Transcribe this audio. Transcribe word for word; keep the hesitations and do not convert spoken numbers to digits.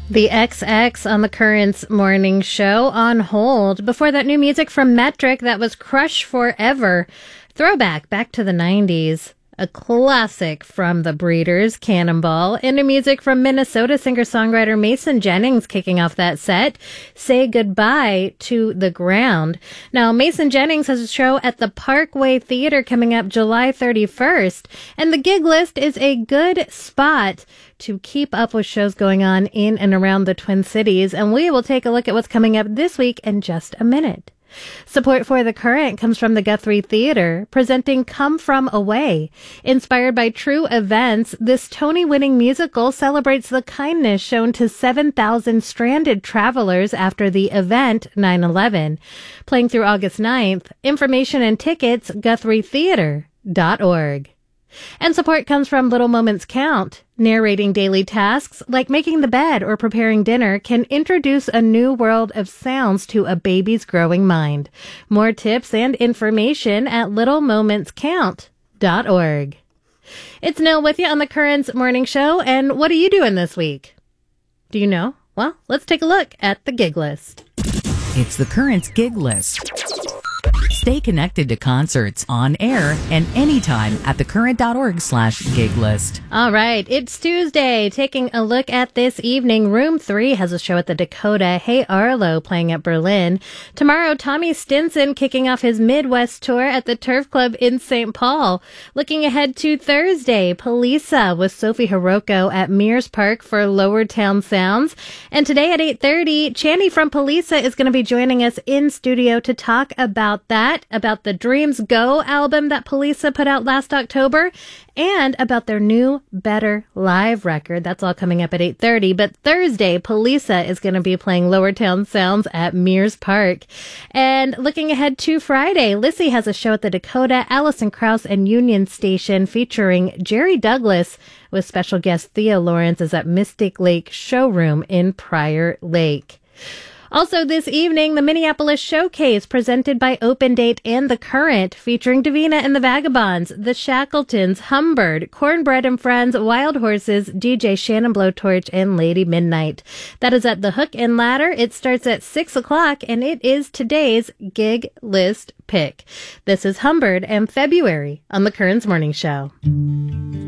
The X X on the Currents morning show on hold. Before that, new music from Metric that was Crush Forever. Throwback back to the nineties. A classic from The Breeders, Cannonball. And new music from Minnesota singer-songwriter Mason Jennings kicking off that set. Say Goodbye to the Ground. Now, Mason Jennings has a show at the Parkway Theater coming up July thirty-first. And the gig list is a good spot to keep up with shows going on in and around the Twin Cities. And we will take a look at what's coming up this week in just a minute. Support for The Current comes from the Guthrie Theater, presenting Come From Away. Inspired by true events, this Tony-winning musical celebrates the kindness shown to seven thousand stranded travelers after the event nine eleven. Playing through August ninth. Information and tickets, guthrie theater dot org. And support comes from Little Moments Count. Narrating daily tasks like making the bed or preparing dinner can introduce a new world of sounds to a baby's growing mind. More tips and information at little moments count dot org. It's Nil with you on the Currents Morning Show, and what are you doing this week? Do you know? Well, let's take a look at the gig list. It's the Currents gig list. Stay connected to concerts on air and anytime at thecurrent.org slash gig list. All right, it's Tuesday. Taking a look at this evening, Room three has a show at the Dakota. Hey Arlo playing at Berlin. Tomorrow, Tommy Stinson kicking off his Midwest tour at the Turf Club in Saint Paul. Looking ahead to Thursday, Polisa with Sophie Hiroko at Mears Park for Lower Town Sounds. And today at eight thirty, Channy from Polisa is going to be joining us in studio to talk about that. About the Dreams Go album that Polisa put out last October, and about their new Better live record. That's all coming up at eight thirty. But Thursday, Polisa is going to be playing Lower Town Sounds at Mears Park. And looking ahead to Friday, Lissy has a show at the Dakota, Allison Krauss and Union Station featuring Jerry Douglas with special guest Thea Lawrence is at Mystic Lake Showroom in Prior Lake. Also this evening, the Minneapolis Showcase presented by Open Date and The Current, featuring Davina and the Vagabonds, The Shackletons, Humbird, Cornbread and Friends, Wild Horses, D J Shannon Blowtorch, and Lady Midnight. That is at the Hook and Ladder. It starts at six o'clock, and it is today's gig list pick. This is Humbird and February on the Currents Morning Show.